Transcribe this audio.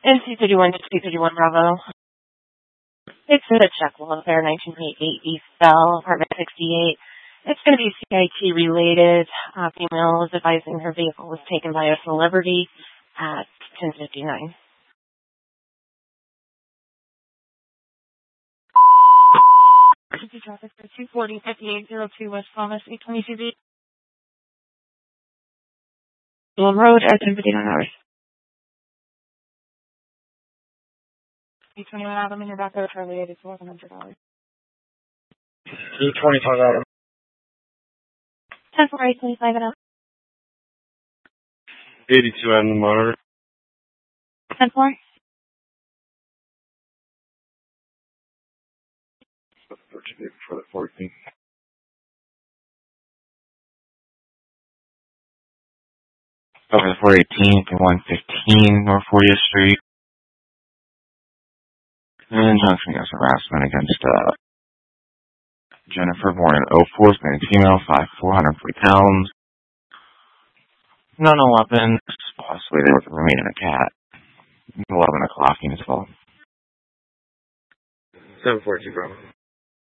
NC31 to C31 Bravo. It's in the check welfare, 1988 East Bell, apartment 68. It's going to be CIT related. Female was advising her vehicle was taken by a celebrity at 10:59. Traffic for 240-5802 West Thomas, 822B. Road at 10:59 hours. 821 Adam in your back road, Charlie 8 is $1,100. 225 Adam. 10-4-8-25 Adam. 82 Adam the monitor. 10-4. For the 14th. Over the 418 to 115 North 40th Street. In injunction against harassment against Jennifer, born in 04, married female, 5'4", 140 pounds. None weapons, possibly there with a roommate and a cat. 11 o'clock in his fault. 742 Bravo.